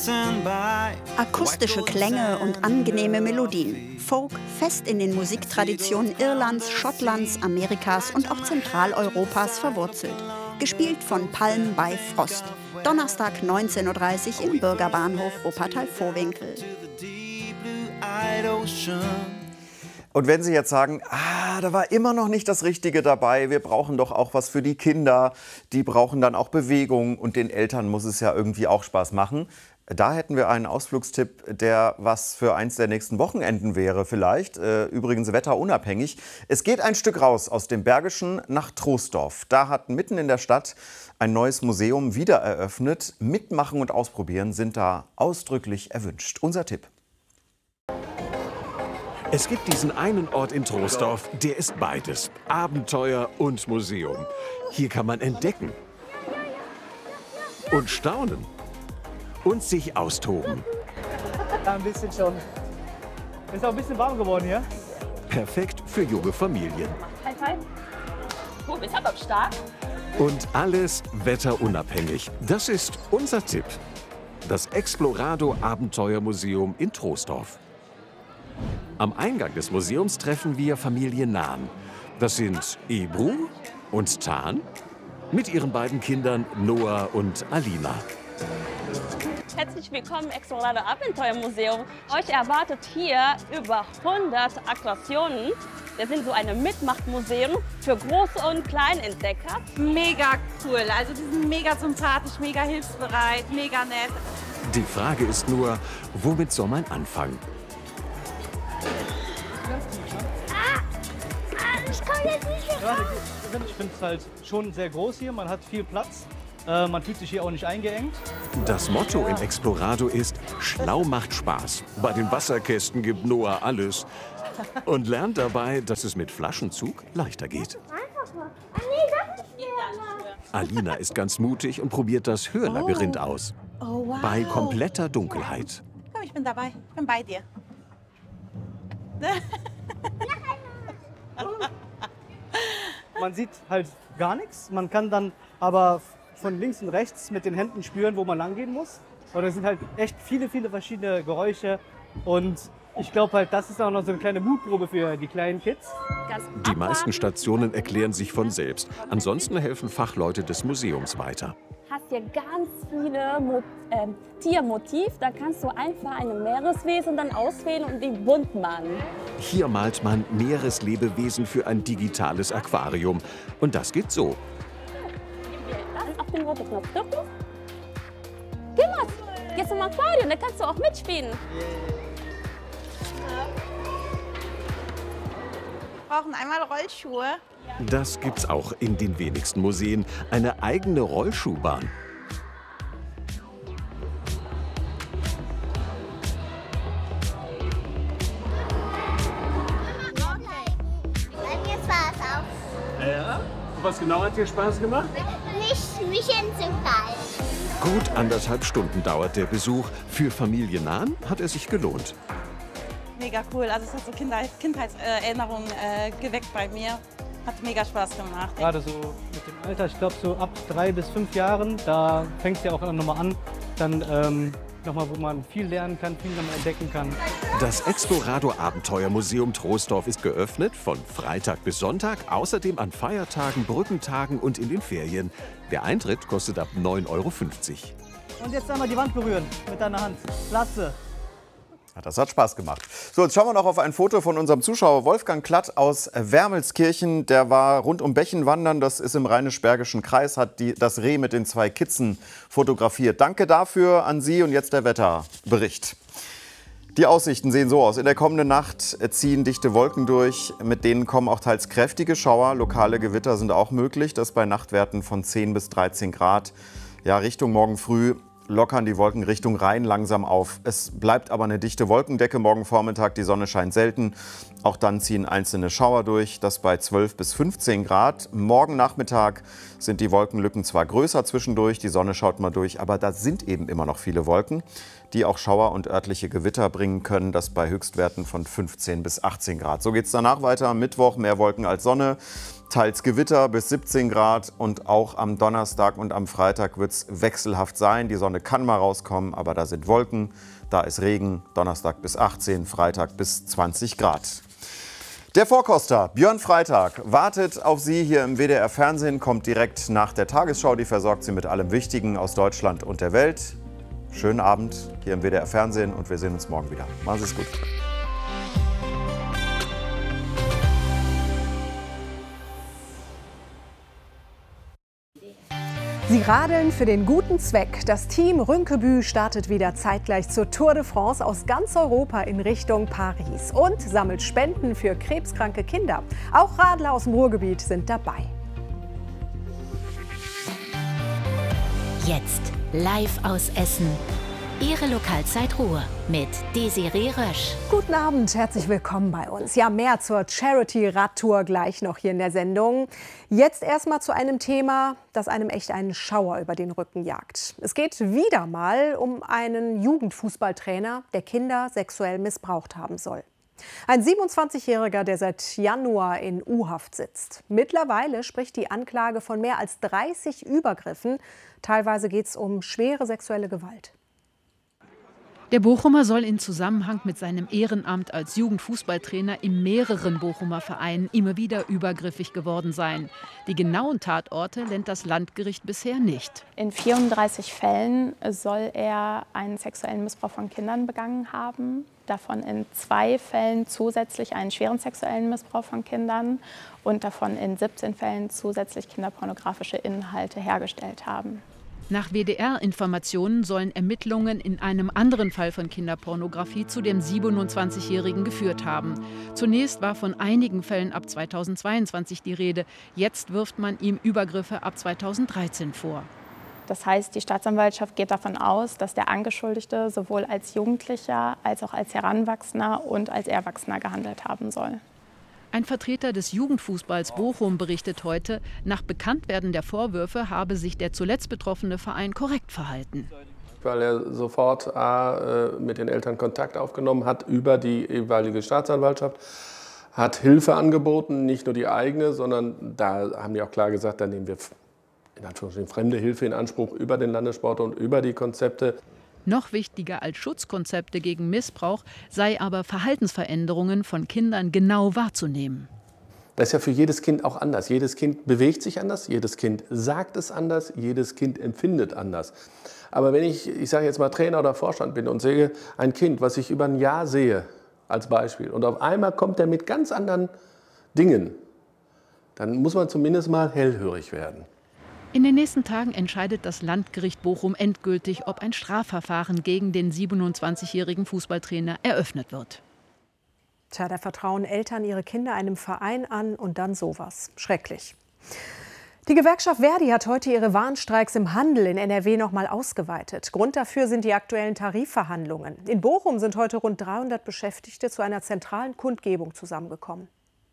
Akustische Klänge und angenehme Melodien. Folk fest in den Musiktraditionen Irlands, Schottlands, Amerikas und auch Zentraleuropas verwurzelt. Gespielt von Palm bei Frost. Donnerstag 19:30 Uhr im Bürgerbahnhof Wuppertal-Vohwinkel. Und wenn Sie jetzt sagen, da war immer noch nicht das Richtige dabei, wir brauchen doch auch was für die Kinder, die brauchen dann auch Bewegung und den Eltern muss es ja irgendwie auch Spaß machen. Da hätten wir einen Ausflugstipp, der was für eins der nächsten Wochenenden wäre vielleicht, übrigens wetterunabhängig. Es geht ein Stück raus aus dem Bergischen nach Troisdorf. Da hat mitten in der Stadt ein neues Museum wieder eröffnet. Mitmachen und ausprobieren sind da ausdrücklich erwünscht. Unser Tipp. Es gibt diesen einen Ort in Troisdorf, der ist beides, Abenteuer und Museum. Hier kann man entdecken und staunen und sich austoben. Ein bisschen schon. Ist auch ein bisschen warm geworden hier. Perfekt für junge Familien. Hi. Oh, bist aber stark. Und alles wetterunabhängig. Das ist unser Tipp. Das Explorado Abenteuermuseum in Troisdorf. Am Eingang des Museums treffen wir Familie Nahn. Das sind Ebru und Tan mit ihren beiden Kindern Noah und Alina. Herzlich willkommen im Explorado Abenteuermuseum. Euch erwartet hier über 100 Attraktionen. Wir sind so ein Mitmachmuseum für Groß- und Kleinentdecker. Mega cool, also die sind mega sympathisch, mega hilfsbereit, mega nett. Die Frage ist nur, womit soll man anfangen? Ich komme jetzt nicht mehr raus. Ich finde es halt schon sehr groß hier, man hat viel Platz. Man fühlt sich hier auch nicht eingeengt. Das Motto im Explorado ist, schlau macht Spaß. Bei den Wasserkästen gibt Noah alles und lernt dabei, dass es mit Flaschenzug leichter geht. Alina ist ganz mutig und probiert das Hörlabyrinth aus. Oh, wow. Bei kompletter Dunkelheit. Komm, ich bin dabei, ich bin bei dir. Man sieht halt gar nichts, man kann dann aber von links und rechts mit den Händen spüren, wo man lang gehen muss. Und es sind halt echt viele verschiedene Geräusche. Und ich glaube halt, das ist auch noch so eine kleine Mutprobe für die kleinen Kids. Die meisten Stationen erklären sich von selbst. Ansonsten helfen Fachleute des Museums weiter. Hast hier ganz viele Tiermotiv. Da kannst du einfach ein Meereswesen dann auswählen und die bunt machen. Hier malt man Meereslebewesen für ein digitales Aquarium. Und das geht so. Auf den roten Knopf drücken. Geh mal, jetzt zum Aquarium, da kannst du auch mitspielen. Wir brauchen einmal Rollschuhe. Das gibt's auch in den wenigsten Museen. Eine eigene Rollschuhbahn. Ja? Was genau hat dir Spaß gemacht? Mich hinzufallen. Gut 1,5 Stunden dauert der Besuch. Für Familie Nahn hat er sich gelohnt. Mega cool, also es hat so Kindheitserinnerungen geweckt bei mir. Hat mega Spaß gemacht. Gerade so mit dem Alter, ich glaube so ab 3 bis 5 Jahren, da fängt es ja auch nochmal an, dann nochmal, wo man viel lernen kann, viel nochmal entdecken kann. Das Explorado Abenteuermuseum Troisdorf ist geöffnet von Freitag bis Sonntag, außerdem an Feiertagen, Brückentagen und in den Ferien. Der Eintritt kostet ab 9,50 €. Und jetzt einmal die Wand berühren mit deiner Hand. Klasse. Ja, das hat Spaß gemacht. So, jetzt schauen wir noch auf ein Foto von unserem Zuschauer Wolfgang Klatt aus Wermelskirchen. Der war rund um Bechen wandern, das ist im Rheinisch-Bergischen Kreis, hat das Reh mit den 2 Kitzen fotografiert. Danke dafür an Sie und jetzt der Wetterbericht. Die Aussichten sehen so aus. In der kommenden Nacht ziehen dichte Wolken durch. Mit denen kommen auch teils kräftige Schauer. Lokale Gewitter sind auch möglich. Das bei Nachtwerten von 10 bis 13 Grad. Ja, Richtung morgen früh lockern die Wolken Richtung Rhein langsam auf. Es bleibt aber eine dichte Wolkendecke morgen Vormittag. Die Sonne scheint selten. Auch dann ziehen einzelne Schauer durch. Das bei 12 bis 15 Grad. Morgen Nachmittag sind die Wolkenlücken zwar größer zwischendurch. Die Sonne schaut mal durch. Aber da sind eben immer noch viele Wolken, die auch Schauer und örtliche Gewitter bringen können. Das bei Höchstwerten von 15 bis 18 Grad. So geht es danach weiter. Mittwoch mehr Wolken als Sonne. Teils Gewitter bis 17 Grad und auch am Donnerstag und am Freitag wird es wechselhaft sein. Die Sonne kann mal rauskommen, aber da sind Wolken, da ist Regen. Donnerstag bis 18, Freitag bis 20 Grad. Der Vorkoster Björn Freitag wartet auf Sie hier im WDR Fernsehen, kommt direkt nach der Tagesschau. Die versorgt Sie mit allem Wichtigen aus Deutschland und der Welt. Schönen Abend hier im WDR Fernsehen und wir sehen uns morgen wieder. Machen Sie es gut. Sie radeln für den guten Zweck. Das Team Rünkebü startet wieder zeitgleich zur Tour de France aus ganz Europa in Richtung Paris und sammelt Spenden für krebskranke Kinder. Auch Radler aus dem Ruhrgebiet sind dabei. Jetzt live aus Essen. Ihre Lokalzeit Ruhr mit Desiree Rösch. Guten Abend, herzlich willkommen bei uns. Ja, mehr zur Charity-Radtour gleich noch hier in der Sendung. Jetzt erstmal zu einem Thema, das einem echt einen Schauer über den Rücken jagt. Es geht wieder mal um einen Jugendfußballtrainer, der Kinder sexuell missbraucht haben soll. Ein 27-Jähriger, der seit Januar in U-Haft sitzt. Mittlerweile spricht die Anklage von mehr als 30 Übergriffen. Teilweise geht es um schwere sexuelle Gewalt. Der Bochumer soll in Zusammenhang mit seinem Ehrenamt als Jugendfußballtrainer in mehreren Bochumer Vereinen immer wieder übergriffig geworden sein. Die genauen Tatorte nennt das Landgericht bisher nicht. In 34 Fällen soll er einen sexuellen Missbrauch von Kindern begangen haben. Davon in 2 Fällen zusätzlich einen schweren sexuellen Missbrauch von Kindern und davon in 17 Fällen zusätzlich kinderpornografische Inhalte hergestellt haben. Nach WDR-Informationen sollen Ermittlungen in einem anderen Fall von Kinderpornografie zu dem 27-Jährigen geführt haben. Zunächst war von einigen Fällen ab 2022 die Rede. Jetzt wirft man ihm Übergriffe ab 2013 vor. Das heißt, die Staatsanwaltschaft geht davon aus, dass der Angeschuldigte sowohl als Jugendlicher als auch als Heranwachsender und als Erwachsener gehandelt haben soll. Ein Vertreter des Jugendfußballs Bochum berichtet heute, nach Bekanntwerden der Vorwürfe habe sich der zuletzt betroffene Verein korrekt verhalten. Weil er sofort mit den Eltern Kontakt aufgenommen hat über die jeweilige Staatsanwaltschaft, hat Hilfe angeboten, nicht nur die eigene, sondern da haben die auch klar gesagt, da nehmen wir in Anführungsstrichen fremde Hilfe in Anspruch über den Landessport und über die Konzepte. Noch wichtiger als Schutzkonzepte gegen Missbrauch sei aber Verhaltensveränderungen von Kindern genau wahrzunehmen. Das ist ja für jedes Kind auch anders. Jedes Kind bewegt sich anders, jedes Kind sagt es anders, jedes Kind empfindet anders. Aber wenn ich sage jetzt mal Trainer oder Vorstand bin und sehe ein Kind, was ich über ein Jahr sehe, als Beispiel, und auf einmal kommt er mit ganz anderen Dingen, dann muss man zumindest mal hellhörig werden. In den nächsten Tagen entscheidet das Landgericht Bochum endgültig, ob ein Strafverfahren gegen den 27-jährigen Fußballtrainer eröffnet wird. Tja, da vertrauen Eltern ihre Kinder einem Verein an und dann sowas. Schrecklich. Die Gewerkschaft Verdi hat heute ihre Warnstreiks im Handel in NRW noch mal ausgeweitet. Grund dafür sind die aktuellen Tarifverhandlungen. In Bochum sind heute rund 300 Beschäftigte zu einer zentralen Kundgebung zusammengekommen.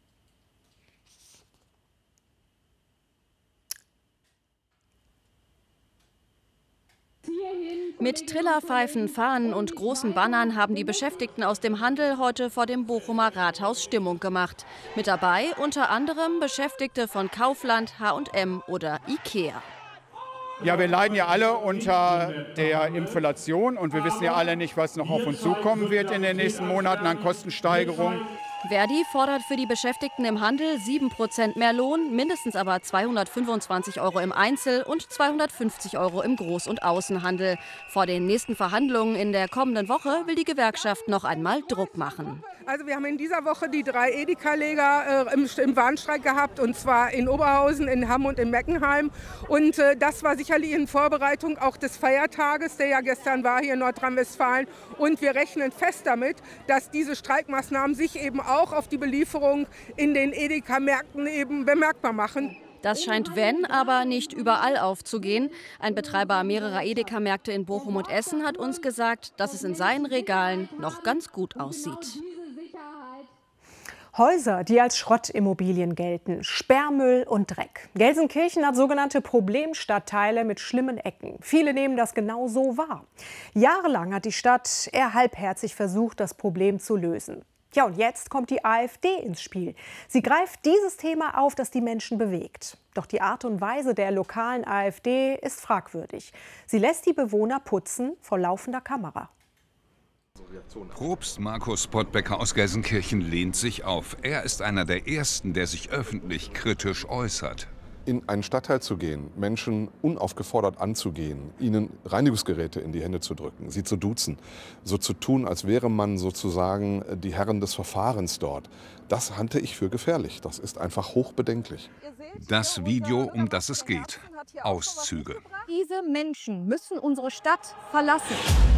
Mit Trillerpfeifen, Fahnen und großen Bannern haben die Beschäftigten aus dem Handel heute vor dem Bochumer Rathaus Stimmung gemacht. Mit dabei unter anderem Beschäftigte von Kaufland, H&M oder Ikea. Ja, wir leiden ja alle unter der Inflation und wir wissen ja alle nicht, was noch auf uns zukommen wird in den nächsten Monaten an Kostensteigerungen. Verdi fordert für die Beschäftigten im Handel 7% mehr Lohn, mindestens aber 225 € im Einzel- und 250 € im Groß- und Außenhandel. Vor den nächsten Verhandlungen in der kommenden Woche will die Gewerkschaft noch einmal Druck machen. Also wir haben in dieser Woche die 3 Edeka-Leger im Warnstreik gehabt, und zwar in Oberhausen, in Hamm und in Meckenheim. Und das war sicherlich in Vorbereitung auch des Feiertages, der ja gestern war hier in Nordrhein-Westfalen. Und wir rechnen fest damit, dass diese Streikmaßnahmen sich eben auch auf die Belieferung in den Edeka-Märkten eben bemerkbar machen. Das scheint, wenn, aber nicht überall aufzugehen. Ein Betreiber mehrerer Edeka-Märkte in Bochum und Essen hat uns gesagt, dass es in seinen Regalen noch ganz gut aussieht. Häuser, die als Schrottimmobilien gelten, Sperrmüll und Dreck. Gelsenkirchen hat sogenannte Problemstadtteile mit schlimmen Ecken. Viele nehmen das genau so wahr. Jahrelang hat die Stadt eher halbherzig versucht, das Problem zu lösen. Ja, und jetzt kommt die AfD ins Spiel. Sie greift dieses Thema auf, das die Menschen bewegt. Doch die Art und Weise der lokalen AfD ist fragwürdig. Sie lässt die Bewohner putzen vor laufender Kamera. Propst Markus Pottbecker aus Gelsenkirchen lehnt sich auf. Er ist einer der Ersten, der sich öffentlich kritisch äußert. In einen Stadtteil zu gehen, Menschen unaufgefordert anzugehen, ihnen Reinigungsgeräte in die Hände zu drücken, sie zu duzen, so zu tun, als wäre man sozusagen die Herren des Verfahrens dort, das halte ich für gefährlich. Das ist einfach hochbedenklich. Das Video, um das es geht. Auszüge. Diese Menschen müssen unsere Stadt verlassen.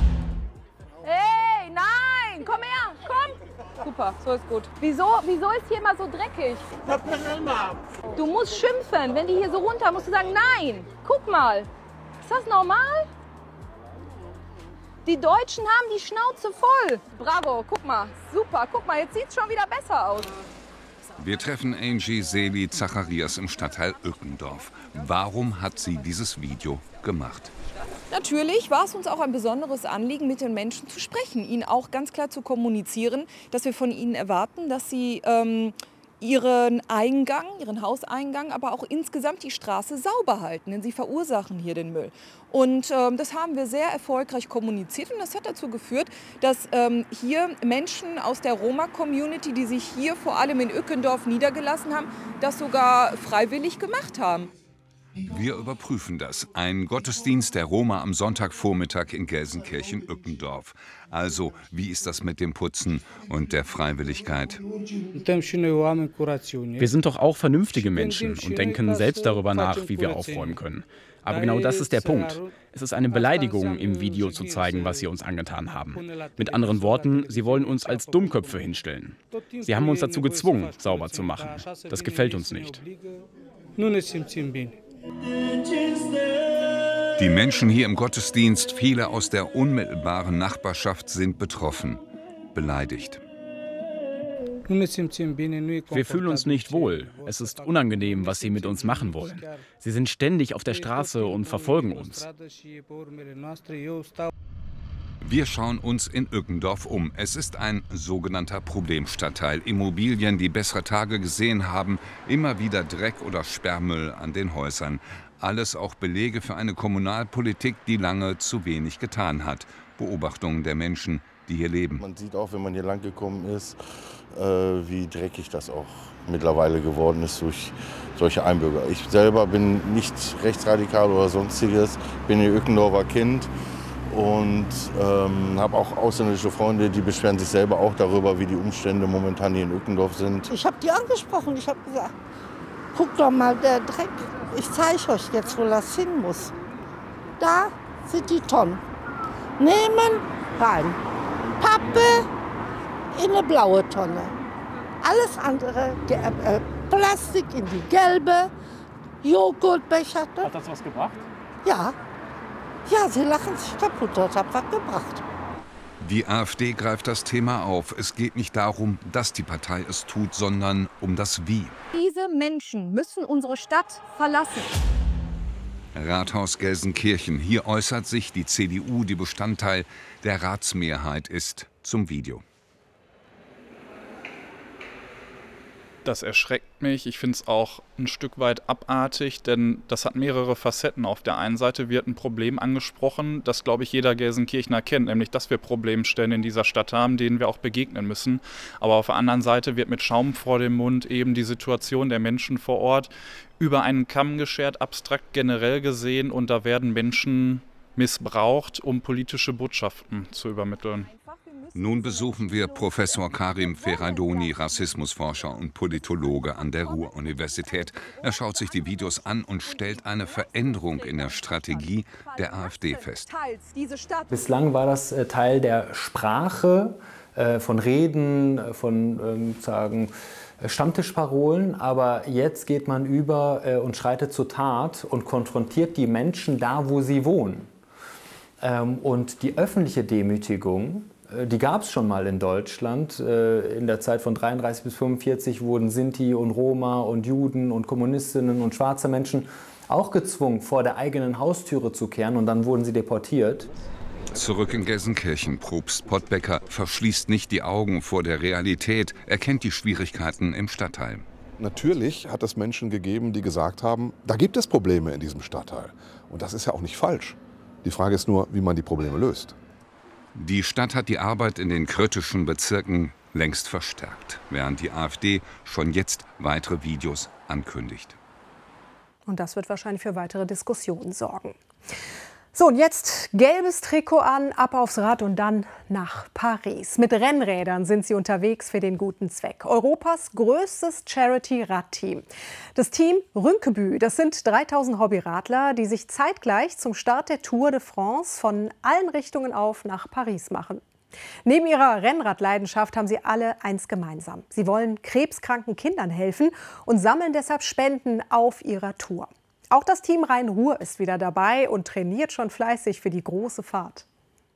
Hey, nein, komm her, komm. Super, so ist gut. Wieso ist hier immer so dreckig? Du musst schimpfen, wenn die hier so runter, musst du sagen, nein, guck mal. Ist das normal? Die Deutschen haben die Schnauze voll. Bravo, guck mal, super, guck mal, jetzt sieht es schon wieder besser aus. Wir treffen Angie Seli Zacharias im Stadtteil Ückendorf. Warum hat sie dieses Video gemacht? Natürlich war es uns auch ein besonderes Anliegen, mit den Menschen zu sprechen, ihnen auch ganz klar zu kommunizieren, dass wir von ihnen erwarten, dass sie ihren Hauseingang, aber auch insgesamt die Straße sauber halten, denn sie verursachen hier den Müll. Und das haben wir sehr erfolgreich kommuniziert und das hat dazu geführt, dass hier Menschen aus der Roma-Community, die sich hier vor allem in Ückendorf niedergelassen haben, das sogar freiwillig gemacht haben. Wir überprüfen das. Ein Gottesdienst der Roma am Sonntagvormittag in Gelsenkirchen-Ückendorf. Also, wie ist das mit dem Putzen und der Freiwilligkeit? Wir sind doch auch vernünftige Menschen und denken selbst darüber nach, wie wir aufräumen können. Aber genau das ist der Punkt. Es ist eine Beleidigung, im Video zu zeigen, was sie uns angetan haben. Mit anderen Worten, sie wollen uns als Dummköpfe hinstellen. Sie haben uns dazu gezwungen, sauber zu machen. Das gefällt uns nicht. Die Menschen hier im Gottesdienst, viele aus der unmittelbaren Nachbarschaft, sind betroffen, beleidigt. Wir fühlen uns nicht wohl. Es ist unangenehm, was sie mit uns machen wollen. Sie sind ständig auf der Straße und verfolgen uns. Wir schauen uns in Ückendorf um. Es ist ein sogenannter Problemstadtteil. Immobilien, die bessere Tage gesehen haben, immer wieder Dreck oder Sperrmüll an den Häusern. Alles auch Belege für eine Kommunalpolitik, die lange zu wenig getan hat. Beobachtungen der Menschen, die hier leben. Man sieht auch, wenn man hier lang gekommen ist, wie dreckig das auch mittlerweile geworden ist durch solche Einbürger. Ich selber bin nicht rechtsradikal oder sonstiges, bin ein Ückendorfer Kind. Und habe auch ausländische Freunde, die beschweren sich selber auch darüber, wie die Umstände momentan hier in Ückendorf sind. Ich habe die angesprochen, ich habe gesagt, guck doch mal, der Dreck, ich zeige euch jetzt, wo das hin muss. Da sind die Tonnen. Nehmen, rein. Pappe in eine blaue Tonne. Alles andere, Plastik in die gelbe, Joghurtbecher. Hat das was gebracht? Ja. Ja, sie lachen sich kaputt, das hat was gebracht. Die AfD greift das Thema auf. Es geht nicht darum, dass die Partei es tut, sondern um das Wie. Diese Menschen müssen unsere Stadt verlassen. Rathaus Gelsenkirchen. Hier äußert sich die CDU, die Bestandteil der Ratsmehrheit ist, zum Video. Das erschreckt mich. Ich finde es auch ein Stück weit abartig, denn das hat mehrere Facetten. Auf der einen Seite wird ein Problem angesprochen, das, glaube ich, jeder Gelsenkirchener kennt, nämlich, dass wir Problemstellen in dieser Stadt haben, denen wir auch begegnen müssen. Aber auf der anderen Seite wird mit Schaum vor dem Mund eben die Situation der Menschen vor Ort über einen Kamm geschert, abstrakt generell gesehen, und da werden Menschen missbraucht, um politische Botschaften zu übermitteln. Nun besuchen wir Professor Karim Ferraidoni, Rassismusforscher und Politologe an der Ruhr-Universität. Er schaut sich die Videos an und stellt eine Veränderung in der Strategie der AfD fest. Bislang war das Teil der Sprache, von Reden, von Stammtischparolen, aber jetzt geht man über und schreitet zur Tat und konfrontiert die Menschen da, wo sie wohnen. Und die öffentliche Demütigung, die gab es schon mal in Deutschland. In der Zeit von 1933 bis 1945 wurden Sinti und Roma und Juden und Kommunistinnen und schwarze Menschen auch gezwungen, vor der eigenen Haustüre zu kehren, und dann wurden sie deportiert. Zurück in Gelsenkirchen. Propst Pottbecker verschließt nicht die Augen vor der Realität. Er kennt die Schwierigkeiten im Stadtteil. Natürlich hat es Menschen gegeben, die gesagt haben, da gibt es Probleme in diesem Stadtteil. Und das ist ja auch nicht falsch. Die Frage ist nur, wie man die Probleme löst. Die Stadt hat die Arbeit in den kritischen Bezirken längst verstärkt, während die AfD schon jetzt weitere Videos ankündigt. Und das wird wahrscheinlich für weitere Diskussionen sorgen. So, und jetzt gelbes Trikot an, ab aufs Rad und dann nach Paris. Mit Rennrädern sind sie unterwegs für den guten Zweck. Europas größtes Charity-Radteam. Das Team Rinceby, das sind 3000 Hobbyradler, die sich zeitgleich zum Start der Tour de France von allen Richtungen auf nach Paris machen. Neben ihrer Rennradleidenschaft haben sie alle eins gemeinsam. Sie wollen krebskranken Kindern helfen und sammeln deshalb Spenden auf ihrer Tour. Auch das Team Rhein-Ruhr ist wieder dabei und trainiert schon fleißig für die große Fahrt.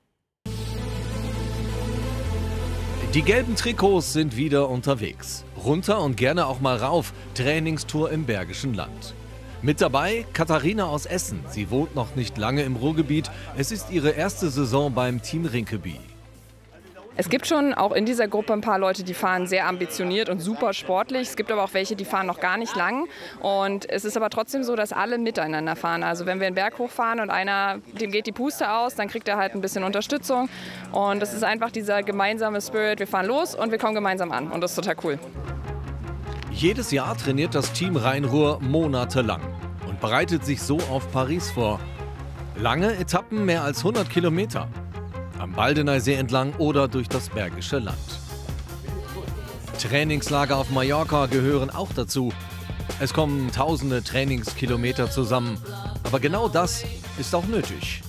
Die gelben Trikots sind wieder unterwegs. Runter und gerne auch mal rauf. Trainingstour im Bergischen Land. Mit dabei Katharina aus Essen. Sie wohnt noch nicht lange im Ruhrgebiet. Es ist ihre erste Saison beim Team Rinceby. Es gibt schon auch in dieser Gruppe ein paar Leute, die fahren sehr ambitioniert und super sportlich. Es gibt aber auch welche, die fahren noch gar nicht lang. Und es ist aber trotzdem so, dass alle miteinander fahren. Also wenn wir einen Berg hochfahren und einer, dem geht die Puste aus, dann kriegt er halt ein bisschen Unterstützung. Und das ist einfach dieser gemeinsame Spirit. Wir fahren los und wir kommen gemeinsam an. Und das ist total cool. Jedes Jahr trainiert das Team Rhein-Ruhr monatelang und bereitet sich so auf Paris vor. Lange Etappen, mehr als 100 Kilometer. Am Baldeneysee entlang oder durch das Bergische Land. Trainingslager auf Mallorca gehören auch dazu. Es kommen tausende Trainingskilometer zusammen. Aber genau das ist auch nötig.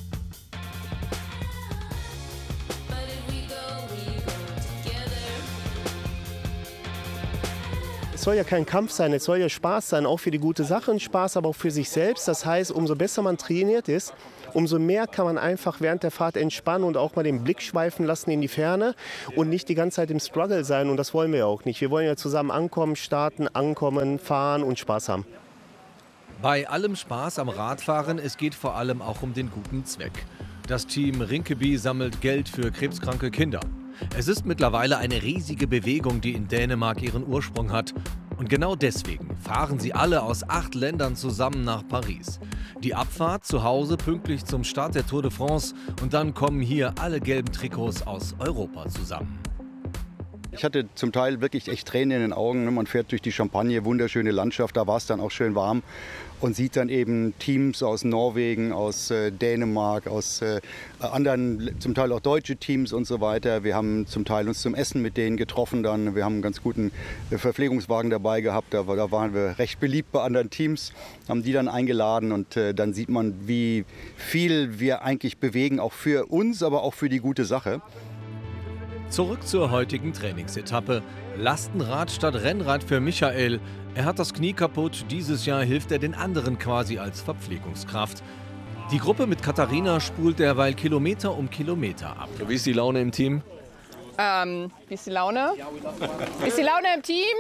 Es soll ja kein Kampf sein, es soll ja Spaß sein, auch für die gute Sache und Spaß, aber auch für sich selbst. Das heißt, umso besser man trainiert ist, umso mehr kann man einfach während der Fahrt entspannen und auch mal den Blick schweifen lassen in die Ferne und nicht die ganze Zeit im Struggle sein. Und das wollen wir ja auch nicht. Wir wollen ja zusammen ankommen, starten, ankommen, fahren und Spaß haben. Bei allem Spaß am Radfahren, es geht vor allem auch um den guten Zweck. Das Team Rinceby sammelt Geld für krebskranke Kinder. Es ist mittlerweile eine riesige Bewegung, die in Dänemark ihren Ursprung hat. Und genau deswegen fahren sie alle aus 8 Ländern zusammen nach Paris. Die Abfahrt zu Hause pünktlich zum Start der Tour de France. Und dann kommen hier alle gelben Trikots aus Europa zusammen. Ich hatte zum Teil wirklich echt Tränen in den Augen. Man fährt durch die Champagne, wunderschöne Landschaft, da war es dann auch schön warm. Und sieht dann eben Teams aus Norwegen, aus Dänemark, aus anderen, zum Teil auch deutsche Teams und so weiter. Wir haben zum Teil uns zum Essen mit denen getroffen dann. Wir haben einen ganz guten Verpflegungswagen dabei gehabt. Da waren wir recht beliebt bei anderen Teams, haben die dann eingeladen. Und dann sieht man, wie viel wir eigentlich bewegen, auch für uns, aber auch für die gute Sache. Zurück zur heutigen Trainingsetappe. Lastenrad statt Rennrad für Michael. Er hat das Knie kaputt. Dieses Jahr hilft er den anderen quasi als Verpflegungskraft. Die Gruppe mit Katharina spult derweil Kilometer um Kilometer ab. Wie ist die Laune im Team? Wie ist die Laune? Ist die Laune im Team?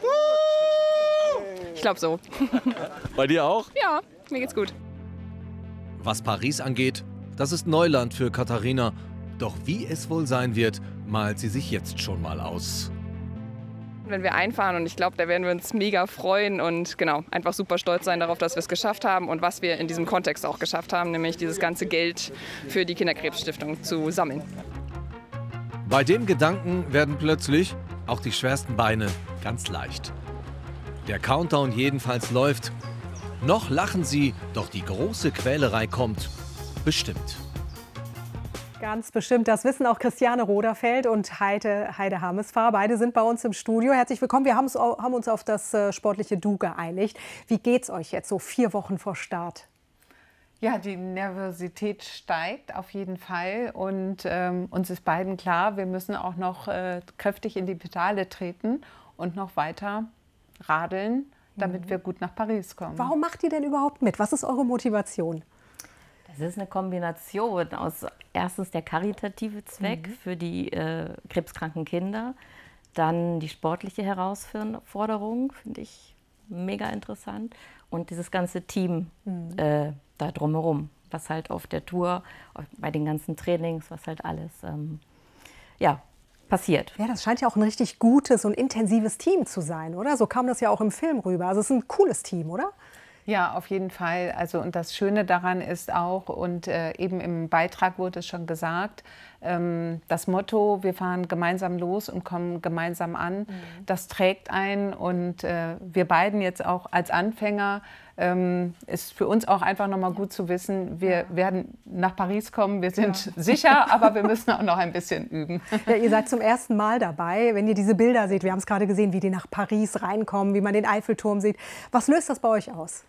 Ich glaube so. Bei dir auch? Ja, mir geht's gut. Was Paris angeht, das ist Neuland für Katharina. Doch wie es wohl sein wird, malt sie sich jetzt schon mal aus. Wenn wir einfahren und ich glaube, da werden wir uns mega freuen und genau, einfach super stolz sein darauf, dass wir es geschafft haben und was wir in diesem Kontext auch geschafft haben, nämlich dieses ganze Geld für die Kinderkrebsstiftung zu sammeln. Bei dem Gedanken werden plötzlich auch die schwersten Beine ganz leicht. Der Countdown jedenfalls läuft. Noch lachen sie, doch die große Quälerei kommt bestimmt. Ganz bestimmt, das wissen auch Christiane Roderfeld und Heide Hamesfahr. Beide sind bei uns im Studio. Herzlich willkommen. Wir haben uns auf das sportliche Du geeinigt. Wie geht's euch jetzt so 4 Wochen vor Start? Ja, die Nervosität steigt auf jeden Fall und uns ist beiden klar, wir müssen auch noch kräftig in die Pedale treten und noch weiter radeln, damit wir gut nach Paris kommen. Warum macht ihr denn überhaupt mit? Was ist eure Motivation? Das ist eine Kombination aus erstens der karitative Zweck für die krebskranken Kinder, dann die sportliche Herausforderung, finde ich mega interessant, und dieses ganze Team da drumherum. was halt auf der Tour, bei den ganzen Trainings, was halt alles passiert. Ja, das scheint ja auch ein richtig gutes und intensives Team zu sein, oder? So kam das ja auch im Film rüber. Also es ist ein cooles Team, oder? Ja, auf jeden Fall. Also, und das Schöne daran ist auch, und eben im Beitrag wurde es schon gesagt, das Motto, wir fahren gemeinsam los und kommen gemeinsam an, das trägt ein. Und wir beiden jetzt auch als Anfänger, ist für uns auch einfach nochmal gut zu wissen, wir werden nach Paris kommen, wir sind sicher, aber wir müssen auch noch ein bisschen üben. Ja, ihr seid zum ersten Mal dabei, wenn ihr diese Bilder seht. Wir haben es gerade gesehen, wie die nach Paris reinkommen, wie man den Eiffelturm sieht. Was löst das bei euch aus?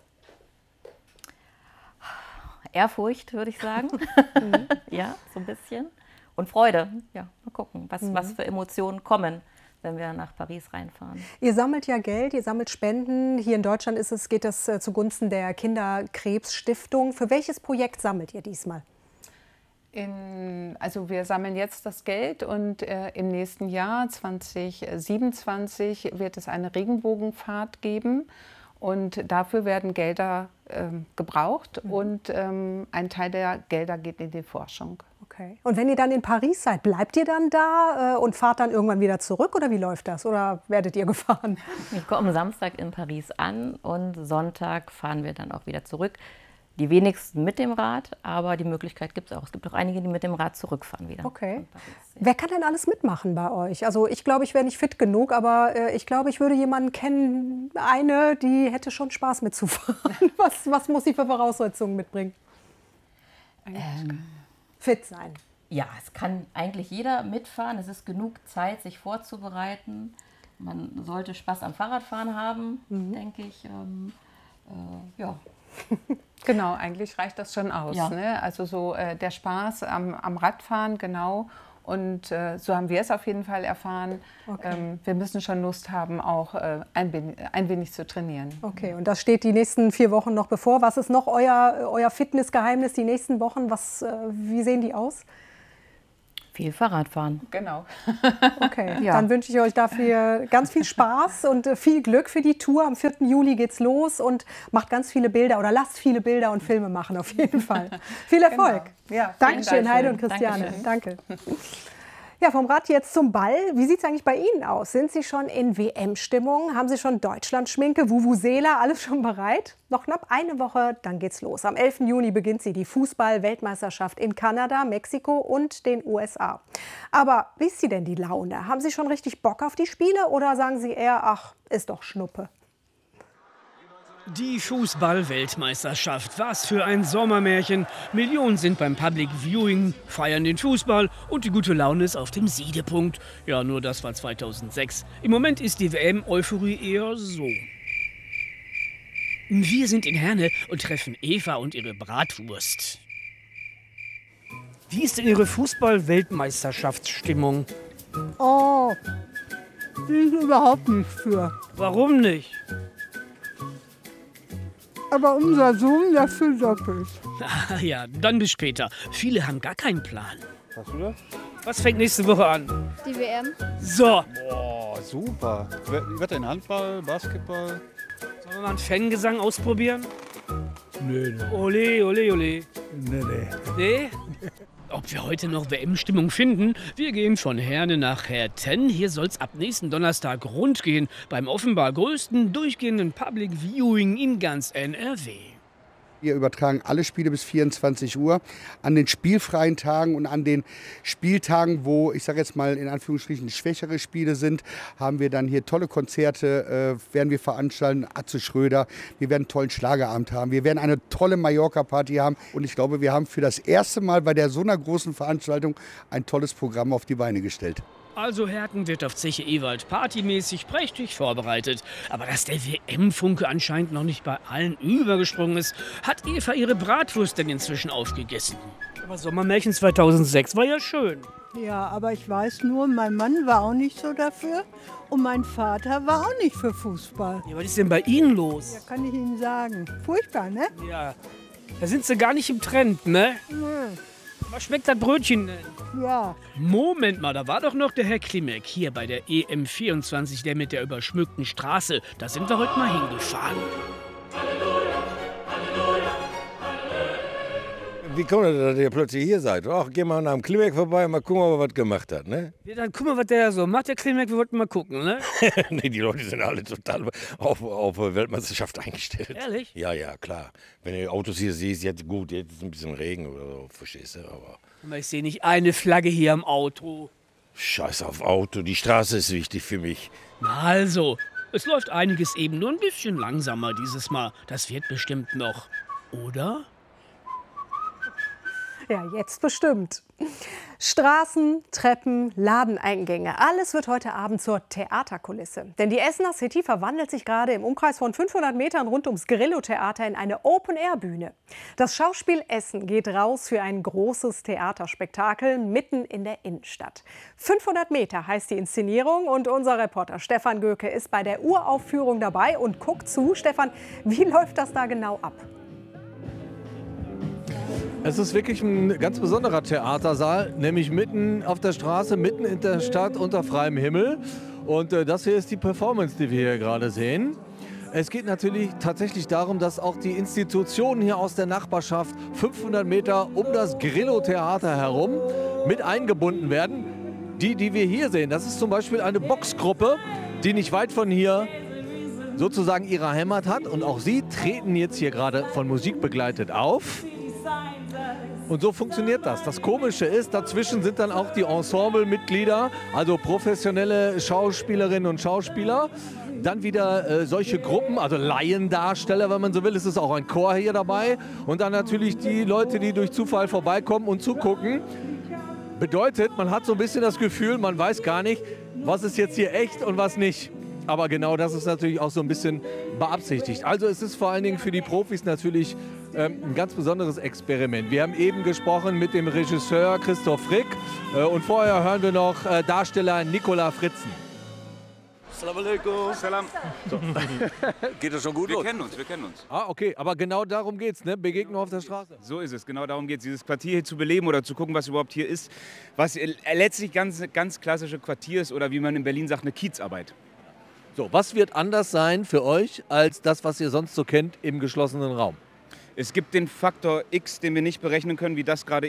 Ehrfurcht, würde ich sagen. Ja, so ein bisschen. Und Freude. Ja, mal gucken, was für Emotionen kommen, wenn wir nach Paris reinfahren. Ihr sammelt ja Geld, ihr sammelt Spenden. Hier in Deutschland geht es zugunsten der Kinderkrebsstiftung. Für welches Projekt sammelt ihr diesmal? Also wir sammeln jetzt das Geld und im nächsten Jahr, 2027, wird es eine Regenbogenfahrt geben. Und dafür werden Gelder gebraucht und ein Teil der Gelder geht in die Forschung. Okay. Und wenn ihr dann in Paris seid, bleibt ihr dann da und fahrt dann irgendwann wieder zurück oder wie läuft das? Oder werdet ihr gefahren? Wir kommen Samstag in Paris an und Sonntag fahren wir dann auch wieder zurück. Die wenigsten mit dem Rad, aber die Möglichkeit gibt es auch. Es gibt auch einige, die mit dem Rad zurückfahren wieder. Okay. Wer kann denn alles mitmachen bei euch? Also ich glaube, ich wäre nicht fit genug, aber ich glaube, ich würde jemanden kennen, die hätte schon Spaß mitzufahren. Was muss sie für Voraussetzungen mitbringen? Fit sein. Ja, es kann eigentlich jeder mitfahren. Es ist genug Zeit, sich vorzubereiten. Man sollte Spaß am Fahrradfahren haben, denke ich. Ja. Genau, eigentlich reicht das schon aus. Ja. Ne? Also so der Spaß am Radfahren, genau. Und so haben wir es auf jeden Fall erfahren. Okay. Wir müssen schon Lust haben, auch ein wenig zu trainieren. Okay, und das steht die nächsten 4 Wochen noch bevor. Was ist noch euer Fitnessgeheimnis die nächsten Wochen? Wie sehen die aus? Viel Fahrradfahren. Genau. Okay, dann wünsche ich euch dafür ganz viel Spaß und viel Glück für die Tour. Am 4. Juli geht's los und macht ganz viele Bilder oder lasst viele Bilder und Filme machen auf jeden Fall. Viel Erfolg. Genau. Ja, Dankeschön, Heide und Christiane. Danke. Ja, vom Rad jetzt zum Ball. Wie sieht es eigentlich bei Ihnen aus? Sind Sie schon in WM-Stimmung? Haben Sie schon Deutschland-Schminke, Vuvuzela, alles schon bereit? Noch knapp eine Woche, dann geht's los. Am 11. Juni beginnt die Fußball-Weltmeisterschaft in Kanada, Mexiko und den USA. Aber wie ist Sie denn die Laune? Haben Sie schon richtig Bock auf die Spiele oder sagen Sie eher, ach, ist doch Schnuppe? Die Fußball-Weltmeisterschaft. Was für ein Sommermärchen. Millionen sind beim Public Viewing, feiern den Fußball und die gute Laune ist auf dem Siedepunkt. Ja, nur das war 2006. Im Moment ist die WM-Euphorie eher so. Wir sind in Herne und treffen Eva und ihre Bratwurst. Wie ist denn Ihre Fußball-Weltmeisterschaftsstimmung? Oh, bin ich überhaupt nicht für. Warum nicht? Aber unser Sohn, der fühlt doppelt. Ah, ja, dann bis später. Viele haben gar keinen Plan. Hast du das? Was fängt nächste Woche an? Die WM. So. Boah, super. Wird denn Handball, Basketball? Sollen wir mal einen Fangesang ausprobieren? Nee. Ole, ole, ole. Nee. Nee? Ob wir heute noch WM-Stimmung finden? Wir gehen von Herne nach Herten. Hier soll es ab nächsten Donnerstag rund gehen. Beim offenbar größten durchgehenden Public Viewing in ganz NRW. Wir übertragen alle Spiele bis 24 Uhr. An den spielfreien Tagen und an den Spieltagen, wo, ich sage jetzt mal in Anführungsstrichen, schwächere Spiele sind, haben wir dann hier tolle Konzerte, werden wir veranstalten. Atze Schröder, wir werden einen tollen Schlagerabend haben, wir werden eine tolle Mallorca-Party haben. Und ich glaube, wir haben für das erste Mal bei so einer großen Veranstaltung ein tolles Programm auf die Beine gestellt. Also Herten wird auf Zeche Ewald partymäßig prächtig vorbereitet. Aber dass der WM-Funke anscheinend noch nicht bei allen übergesprungen ist, hat Eva ihre Bratwurst denn inzwischen aufgegessen. Aber Sommermärchen 2006 war ja schön. Ja, aber ich weiß nur, mein Mann war auch nicht so dafür und mein Vater war auch nicht für Fußball. Ja, was ist denn bei Ihnen los? Ja, kann ich Ihnen sagen. Furchtbar, ne? Ja, da sind Sie gar nicht im Trend, ne? Nee. Was schmeckt das Brötchen denn? Ja. Moment mal, da war doch noch der Herr Klimek hier bei der EM24, der mit der überschmückten Straße. Da sind wir heute mal hingefahren. wie kommt das, dass ihr plötzlich hier seid? Ach, gehen wir nach dem Klimek vorbei, mal gucken, ob er was gemacht hat, ne? Ja, dann guck mal, was der so macht, der Klimek, wir wollten mal gucken, ne? Nee, die Leute sind alle total auf Weltmeisterschaft eingestellt. Ehrlich? Ja, ja, klar. Wenn du Autos hier siehst, jetzt gut, jetzt ist ein bisschen Regen oder so, verstehst du, aber... Ich sehe nicht eine Flagge hier am Auto. Scheiß auf Auto, die Straße ist wichtig für mich. Na also, es läuft einiges eben nur ein bisschen langsamer dieses Mal. Das wird bestimmt noch, oder? Ja, jetzt bestimmt. Straßen, Treppen, Ladeneingänge, alles wird heute Abend zur Theaterkulisse. Denn die Essener City verwandelt sich gerade im Umkreis von 500 Metern rund ums Grillo-Theater in eine Open-Air-Bühne. Das Schauspiel Essen geht raus für ein großes Theaterspektakel mitten in der Innenstadt. 500 Meter heißt die Inszenierung und unser Reporter Stefan Göke ist bei der Uraufführung dabei und guckt zu. Stefan, wie läuft das da genau ab? Es ist wirklich ein ganz besonderer Theatersaal, nämlich mitten auf der Straße, mitten in der Stadt unter freiem Himmel. Und das hier ist die Performance, die wir hier gerade sehen. Es geht natürlich tatsächlich darum, dass auch die Institutionen hier aus der Nachbarschaft 500 Meter um das Grillo-Theater herum mit eingebunden werden. Die wir hier sehen, das ist zum Beispiel eine Boxgruppe, die nicht weit von hier sozusagen ihre Heimat hat. Und auch sie treten jetzt hier gerade von Musik begleitet auf. Und so funktioniert das. Das Komische ist, dazwischen sind dann auch die Ensemblemitglieder, also professionelle Schauspielerinnen und Schauspieler. Dann wieder solche Gruppen, also Laiendarsteller, wenn man so will. Es ist auch ein Chor hier dabei. Und dann natürlich die Leute, die durch Zufall vorbeikommen und zugucken. Bedeutet, man hat so ein bisschen das Gefühl, man weiß gar nicht, was ist jetzt hier echt und was nicht. Aber genau das ist natürlich auch so ein bisschen beabsichtigt. Also es ist vor allen Dingen für die Profis natürlich ein ganz besonderes Experiment. Wir haben eben gesprochen mit dem Regisseur Christoph Frick und vorher hören wir noch Darsteller Nicola Fritzen. Salam alaikum. Salam. So. Geht das schon gut los? Wir kennen uns. Ah, okay, aber genau darum geht's, ne? Begegnung auf der Straße. So ist es, genau darum geht es, dieses Quartier hier zu beleben oder zu gucken, was überhaupt hier ist. Was letztlich ganz klassische Quartier ist oder wie man in Berlin sagt, eine Kiezarbeit. So, was wird anders sein für euch als das, was ihr sonst so kennt im geschlossenen Raum? Es gibt den Faktor X, den wir nicht berechnen können, wie das gerade